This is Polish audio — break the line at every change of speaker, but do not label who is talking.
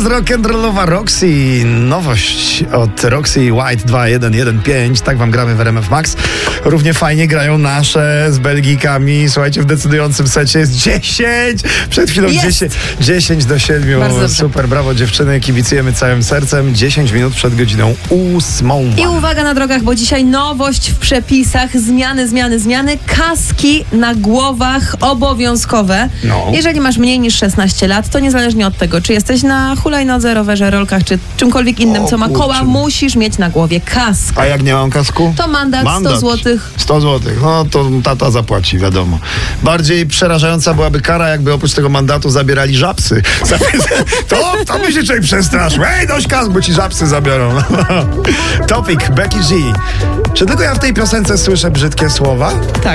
jest rock'n'rollowa Roxy. Nowość od Roxy White 2115. Tak wam gramy w RMF Max. Równie fajnie grają nasze z Belgikami. Słuchajcie, w decydującym secie jest 10. Przed chwilą 10-7.
Bardzo
Super, brawo dziewczyny. Kibicujemy całym sercem. 10 minut przed godziną 8.
I uwaga na drogach, bo dzisiaj nowość w przepisach. Zmiany. Kaski na głowach obowiązkowe.
No.
Jeżeli masz mniej niż 16 lat, to niezależnie od tego, czy jesteś na hulajnodze, rowerze, rolkach, czy czymkolwiek innym, co ma koła, musisz mieć na głowie kask.
A jak nie mam kasku?
To mandat 100 zł.
100 zł. No to tata zapłaci, wiadomo. Bardziej przerażająca byłaby kara, jakby oprócz tego mandatu zabierali żabsy. To by się człowiek przestraszył. Ej, dość kask, bo ci żabsy zabiorą. Topic, Becky G. Czy tylko ja w tej piosence słyszę brzydkie słowa?
Tak.